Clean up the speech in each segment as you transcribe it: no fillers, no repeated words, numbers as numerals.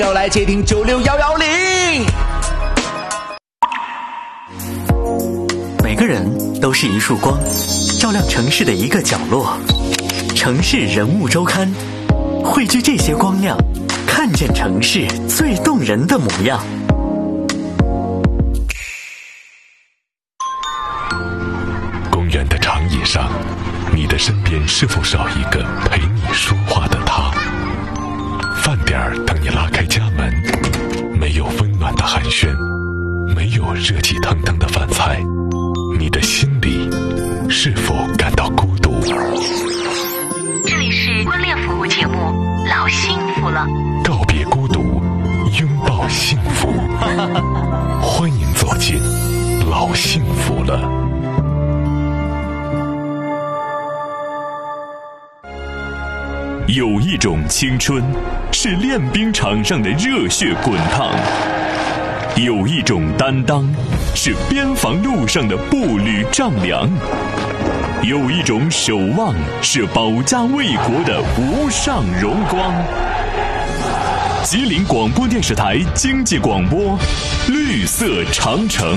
要来接听96110。 每个人都是一束光，照亮城市的一个角落。城市人物周刊，汇聚这些光亮，看见城市最动人的模样。 公园的长椅上，你的身边是否少一个陪你说话的他？饭点儿等你拉开家门，没有温暖的寒暄，没有热气腾腾的饭菜，你的心里是否感到孤独？ 这里是婚恋服务节目《老幸福了》， 告别孤独，拥抱幸福。欢迎走进老幸福了。 有一种青春是练兵场上的热血滚烫，有一种担当是边防路上的步履丈量，有一种守望是保家卫国的无上荣光。吉林广播电视台经济广播，绿色长城。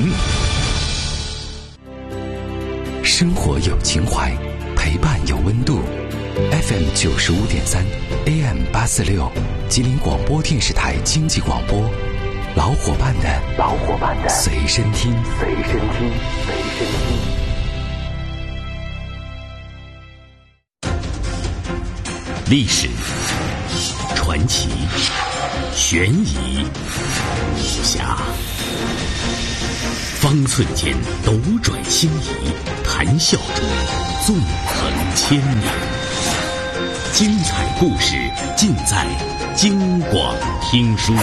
生活有情怀，陪伴有温度。FM 95.3 AM 846，吉林广播电视台经济广播，老伙伴的随身听。 历史、传奇、悬疑、武侠，方寸间斗转星移，谈笑中纵横千年。精彩故事尽在京广听书。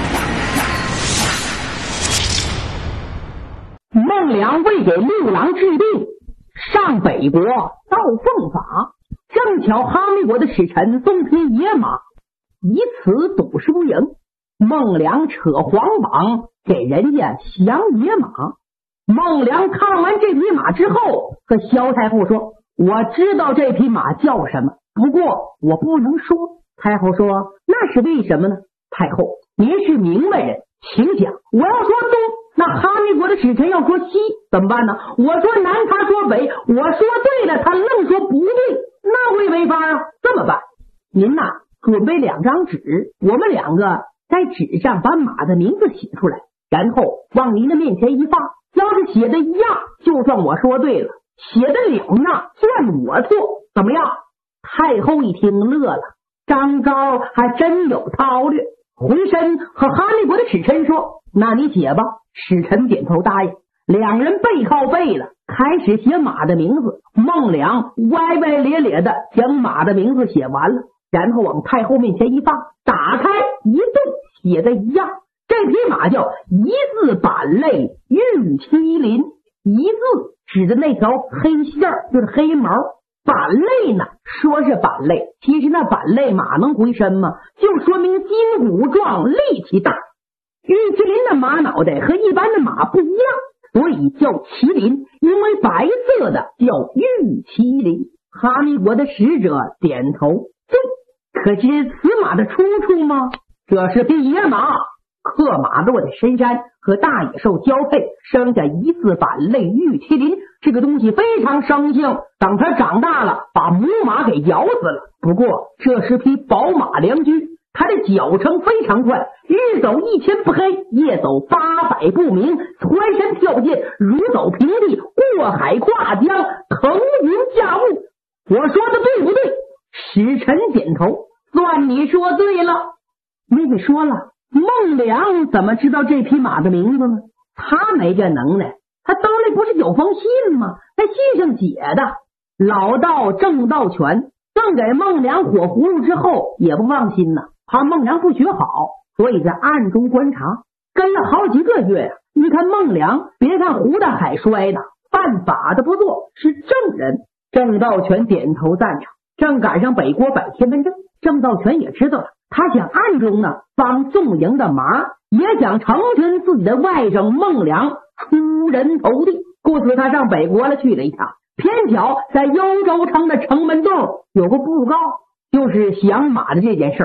孟良为给六郎治病，上北国造凤法，正巧哈密国的使臣送匹野马，以此赌输赢。孟良扯黄榜给人家降野马。孟良看完这匹马之后，和萧太后说：“我知道这匹马叫什么，不过我不能说。”太后说：“那是为什么呢？”太后，您是明白人，请讲。我要说东，那哈密国的使臣要说西，怎么办呢？我说南，他说北，我说对了，他愣说不对，那会违法啊？这么办？您呐，准备2张纸，我们2个在纸上把马的名字写出来，然后往您的面前一放，要是写的一样，就算我说对了；写的2样，算我错，怎么样？太后一听乐了，张昭还真有韬略，回身和哈密国的使臣说：“那你写吧。”使臣点头答应，2人背靠背了，开始写马的名字。孟良歪歪咧咧的将马的名字写完了，然后往太后面前一放，打开一动，写的一样。这匹马叫一字板类玉麒麟，一字指的那条黑线就是黑毛，板类呢说是板类，其实那板类马能回身吗？就说明筋骨壮，力气大。玉麒麟的马脑袋和一般的马不一样，所以叫麒麟，因为白色的叫玉麒麟。哈密国的使者点头，对。可知此马的出处吗？这是匹野马，克马落在深山，和大野兽交配，生下一字板类玉麒麟。这个东西非常生性，等它长大了，把母马给咬死了。不过这是匹宝马良驹，它的脚程非常快，日走1000不黑，夜走800不明，蹿身跳涧，如走平地，过海跨江，腾云驾雾。我说的对不对？使臣点头，算你说对了。那个说了，孟良怎么知道这匹马的名字呢？他没这能耐，他兜里不是有封信吗？那信上写的老道郑道全赠给孟良火葫芦之后，也不放心呢，怕孟良不学好，所以在暗中观察，跟了好几个月呀。你看孟良，别看胡大海摔的，犯法的不做，是正人。郑道全点头赞成。正赶上北国摆天门阵，郑道全也知道了，他想暗中呢帮宋营的忙，也想成全自己的外甥孟良出人头地，故此他上北国了去了一趟。偏巧在幽州城的城门洞有个布告，就是降马的这件事儿。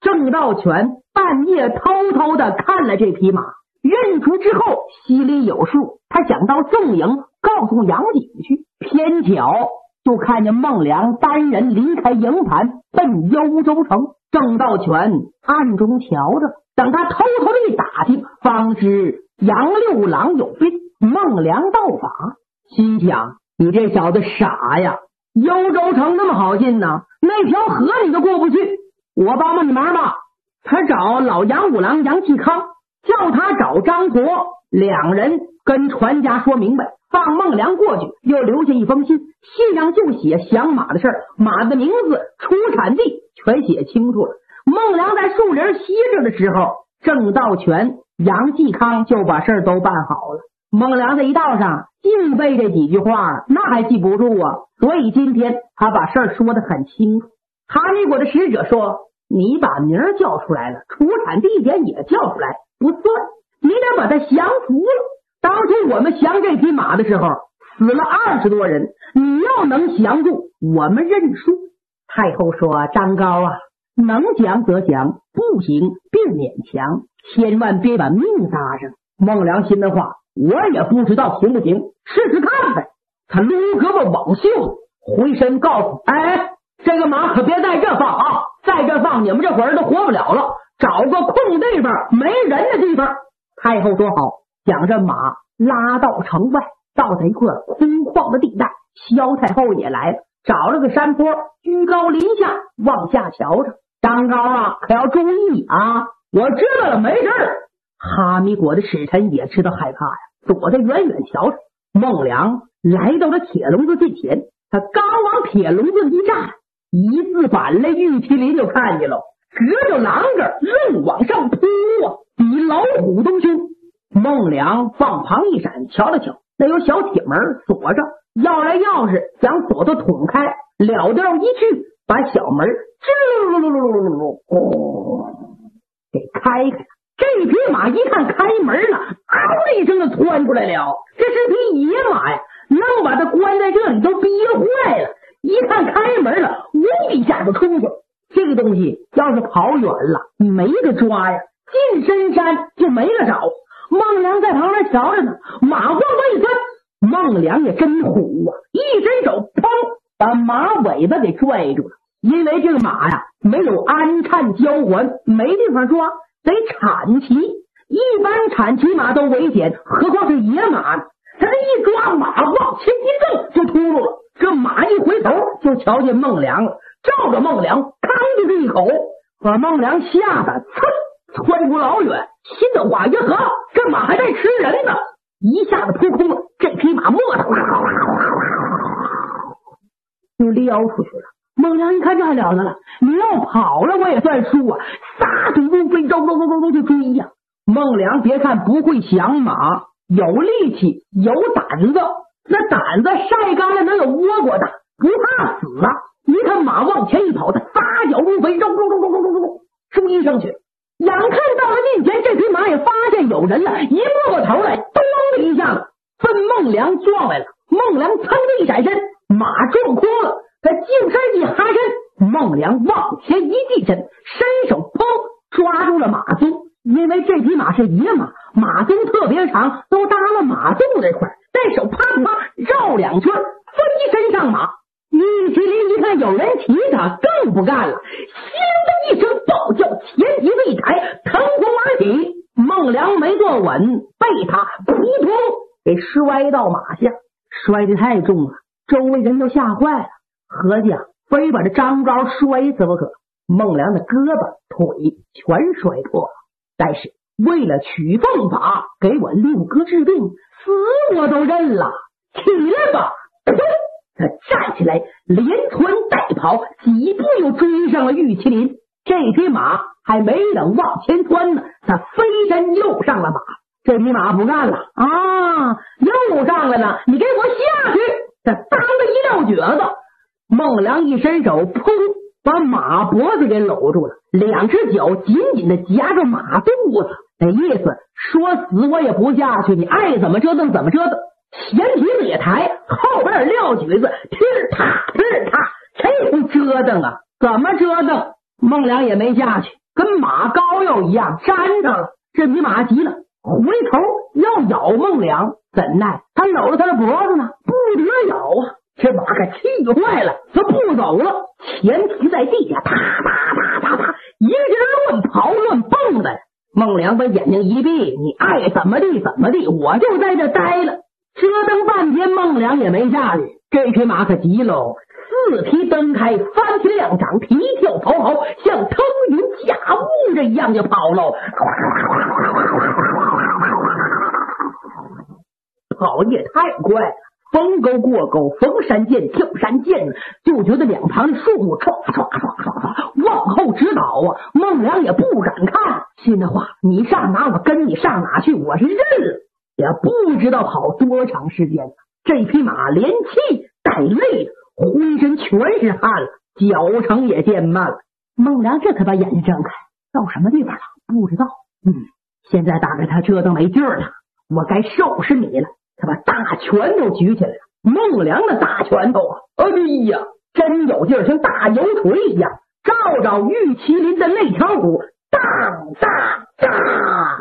郑道全半夜偷偷的看了这匹马，认出之后心里有数，他想到纵营告诉杨景去，偏巧就看见孟良单人离开营盘奔幽州城。郑道全暗中瞧着，等他偷偷的一打听，方知杨六郎有病，孟良到访。心想，你这小子傻呀，幽州城那么好进呢，那条河你都过不去，我帮帮你忙吧。他找老杨五郎杨继康，叫他找张国，两人跟船家说明白，放孟良过去，又留下一封信，信上就写降马的事儿，马的名字、出产地全写清楚了。孟良在树林歇着的时候，郑道全、杨继康就把事儿都办好了。孟良在一道上净背这几句话，那还记不住啊，所以今天他把事儿说得很清楚。哈密国的使者说，你把名儿叫出来了，出产地点也叫出来不算，你得把他降服了。当初我们降这匹马的时候死了20多人，你要能降住，我们认输。太后说，张高啊，能降则降，不行别勉强，千万别把命搭上。孟良心的话，我也不知道行不行，试试看呗。他撸胳膊往袖，回身告诉，这个马可别在这放啊，在这放你们这伙人都活不了了，找个空地方没人的地方。太后说好，将这马拉到城外，到了一块空旷的地带。萧太后也来了，找了个山坡，居高临下往下瞧着。张高啊，可要注意啊，我知道了，没事儿。哈密国的使臣也知道害怕呀，躲在远远瞧着。孟良来到了铁笼子近前，他刚往铁笼子一站，一字板来，玉麒麟就看见了，隔着廊个愣往上扑啊，比老虎都凶。孟良往旁一闪，瞧了瞧，那有小铁门锁着，要来钥匙将锁头捅开，了掉一去，把小门给开开了。这匹马一看开门了，嗷的一声就窜出来了。这是匹野马呀，能把它关在这里都憋坏了。一看开门了，呜一下就冲去。这个东西要是跑远了，你没得抓呀，进深山就没得找。孟良在旁边瞧着呢，马往外一钻，孟良也真虎啊，一伸手砰，把马尾巴给拽住了。因为这个马呀，没有鞍颤交环，没地方抓，得铲骑，一般铲骑马都危险，何况是野马。他这一抓，马往前一挣就秃噜了。这马一回头就瞧见孟良了，照着孟良吭就是一口，把孟良吓得窜出老远，心的话一合，这马还在吃人呢，一下子扑空了。这匹马磨的就撩出去了。孟良一看这还了得了，你要跑了我也算输啊，撒腿如飞，走就追呀。孟良别看不会降马，有力气有胆子，那胆子晒干了能有倭瓜大，不怕死啊。一看马往前一跑，他撒脚如飞，追上去。眼看到了近前，这匹马也发现有人了，一摸过头来，咚的一下子奔孟良撞来了。孟良噌的一闪身，马撞空了，他净身一哈身，孟良往前一递身，伸手砰抓住了马鬃。因为这匹马是野马，马鬃特别长，都搭了马肚这块，带手啪啪绕两圈，飞身上马。玉麒麟一看有人骑他，更不干了，咻的一声暴叫，前蹄子一抬，腾空而起。孟良没坐稳，被他扑通给摔到马下，摔得太重了，周围人都吓坏了，合计非把这张高摔死不可。孟良的胳膊腿全摔破了，但是为了取凤法给我六哥治病，死我都认了。起来吧！他站起来，连窜带跑，几步又追上了玉麒麟。这匹马还没等往前窜呢，他飞身又上了马。这匹马不干了啊，又上来了，你给我下去！他当了一撂蹶子。孟良一伸手，砰，把马脖子给搂住了，两只脚紧紧的夹着马肚子，那意思说死我也不下去，你爱怎么折腾怎么折腾。前蹄子也抬，后边撂蹶子，踢儿踏踢儿踏，这不折腾啊？怎么折腾？孟良也没下去， 跟马膏药一样粘上了。这匹马急了，回头要咬孟良，怎奈他搂着他的脖子呢，不得咬啊！这马可气坏了，他不走了，前蹄在地下，啪啪啪啪啪，一个劲儿乱跑乱蹦的。孟良把眼睛一闭，你爱怎么地怎么地，我就在这待了。折腾半天，孟良也没下去。这匹马可急喽，四蹄蹬开，翻蹄两掌，皮跳跑好，像腾云驾雾这一样就跑喽。跑也太快了，逢沟过沟，逢山见跳山见，就觉得两旁的树木唰唰唰唰唰往后直倒啊！孟良也不敢看，心的话，你上哪我跟你上哪去，我是认了。也不知道跑多长时间了，这匹马连气带累的，浑身全是汗了，脚程也渐慢了。孟良这才把眼睛睁开，到什么地方了？不知道。现在大概他折腾没劲儿了，我该收拾你了。他把大拳头举起来了，孟良的大拳头啊，哎呀，真有劲儿，像大油锤一样，照着玉麒麟的肋条骨，当当当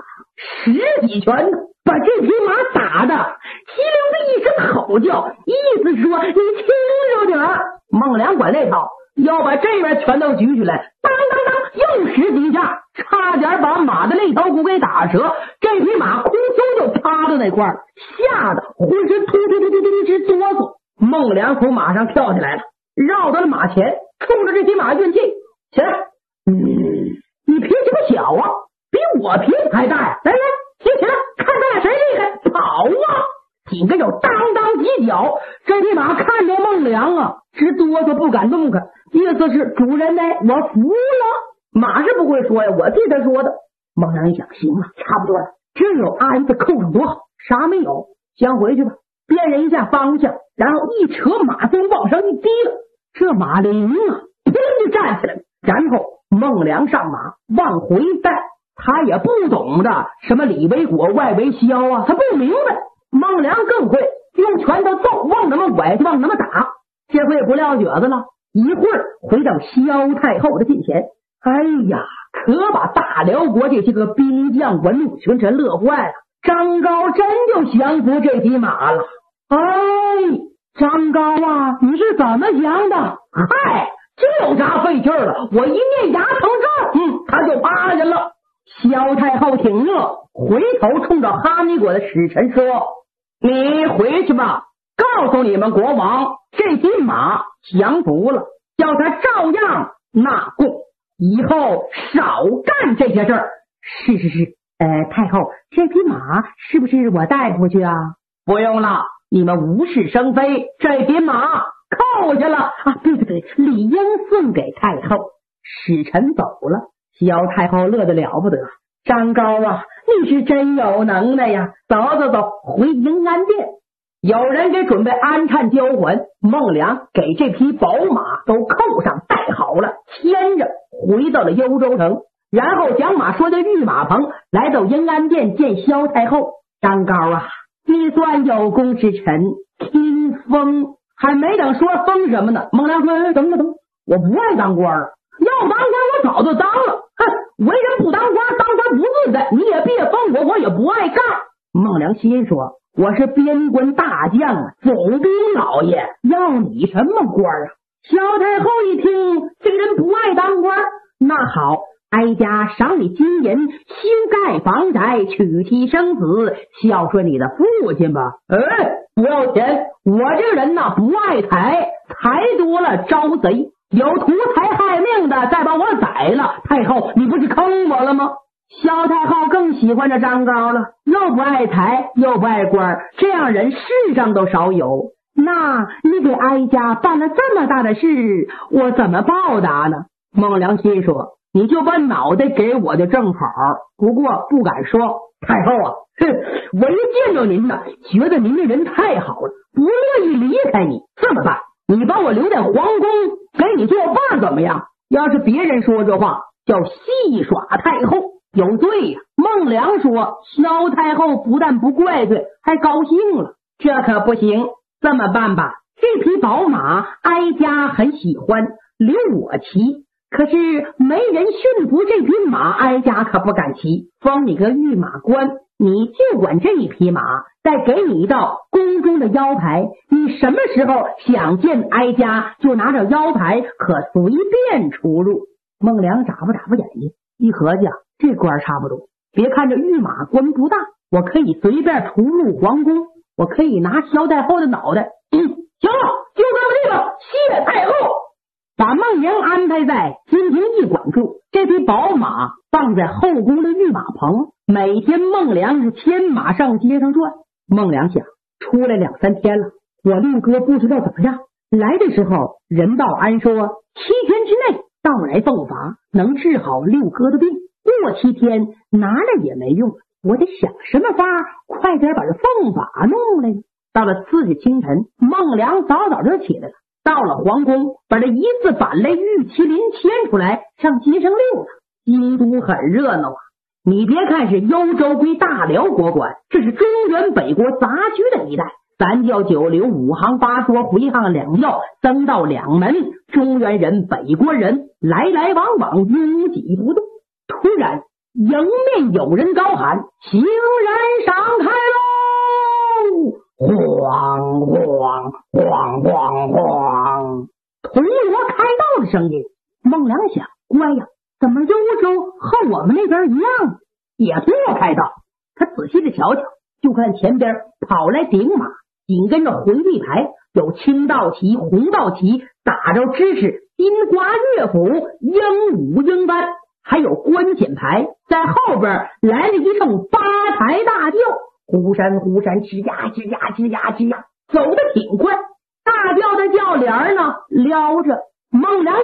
，10几拳呢，把这匹马打的稀溜的一声吼叫，意思说你轻着点儿。孟良管那套，要把这边拳头举起来，当当当，又10几下，差点把马的肋条骨给打折。这匹马哭胸就趴在那块儿，吓得浑身突突突突突直哆嗦。孟良从马上跳起来了，绕到了马前，冲着这匹马运气起来。你脾气不小啊，比我脾气还大呀！来来，起来，看咱俩谁厉害！跑啊！几个有当当几脚，这匹马看着孟良啊，直哆嗦不敢动弹，意思是主人呢，我服了。马是不会说呀，我替他说的。孟良一想，行了，差不多了，这有鞍子扣上多好，啥没有，先回去吧。辨认一下方向，然后一扯马鬃往上一提了，这马铃啊，砰就站起来了。然后孟良上马往回带，他也不懂的什么里为裹外为削啊，他不明白。孟良更会用拳头揍，往那么拐就往那么打，这回也不撂蹶子了，一会儿回到萧太后的近前。哎呀，可把大辽国这些个兵将文武群臣乐坏了。张高真就降服这匹马了。哎，张高啊，你是怎么降的？嗨，这有啥费劲了？我一念牙疼这，他就趴下了。萧太后挺乐，回头冲着哈密国的使臣说：“你回去吧，告诉你们国王，这匹马降服了，叫他照样纳贡，以后少干这些事儿。”是，太后，这匹马是不是我带回去啊？不用了，你们无事生非，这匹马扣下了啊！对，理应送给太后。使臣走了，萧太后乐得了不得。张高啊，你是真有能耐呀！走，回迎安殿。有人给准备安产交还，孟良给这匹宝马都扣上带好了，牵着回到了幽州城，然后将马说的御马棚，来到迎安殿见萧太后。张高啊，你算有功之臣，听封。还没等说封什么呢，孟良说：“等，我不爱当官了，要当官我早就当了。为人不当官，当官不自在，你也别封我，我也不爱干。”孟良心说：“我是边关大将啊，总兵老爷，要你什么官啊？”萧太后一听，这个人不爱当官，那好，哀家赏你金银，修盖房宅，娶妻生子，孝顺你的父亲吧。不要钱，我这个人呐，不爱财，财多了招贼，有图财害命的再把我宰了，太后你不是坑我了吗？萧太后更喜欢着张高了，又不爱财又不爱官，这样人世上都少有。那你给哀家办了这么大的事，我怎么报答呢？孟良心说：“你就把脑袋给我就正好，不过不敢说。太后啊，我一见着您呢，觉得您这人太好了，不乐意离开你。这么办，你把我留在皇宫，给你做伴怎么样？要是别人说这话，叫戏耍太后，有罪呀。”孟良说：“萧太后不但不怪罪，还高兴了。这可不行，这么办吧，这匹宝马哀家很喜欢，留我骑。 可是没人驯服这匹马，哀家可不敢骑。封你个御马官，你就管这一匹马，再给你一道宫中的腰牌，你什么时候想见哀家，就拿着腰牌，可随便出入。孟良眨巴眼睛，一合计，这官差不多。别看这御马官不大，我可以随便出入皇宫，我可以拿萧太后的脑袋，行了，就这么地吧，谢太后。把孟良安排在金庭驿馆住，这匹宝马放在后宫的御马棚，每天孟良是牵马上街上转。孟良想，出来2-3天了，我六哥不知道怎么样。来的时候人报安说7天之内到来奉法，能治好六哥的病。过7天拿了也没用，我得想什么法快点把这奉法弄来。到了次日清晨，孟良早就起来了，到了皇宫，把这一字板类玉麒麟牵出来上街上溜达。京都很热闹啊，你别看是幽州归大辽国管，这是中原北国杂居的一带，3教9流5行8说回行2要僧道2门，中原人北国人来来往往，拥挤不动。突然迎面有人高喊，行人闪开喽！晃晃晃晃晃，铜锣开道的声音。孟良想，乖呀，怎么幽州和我们那边一样，也不开道。他仔细的瞧瞧，就看前边跑来顶马，紧跟着回力牌，有青道旗、红道旗，打着支持金花乐府，英武英班，还有关检牌，在后边来了一声八抬大轿，呼山呼山，吱呀吱呀吱呀吱呀，走得挺快。大轿的轿帘呢撩着，孟良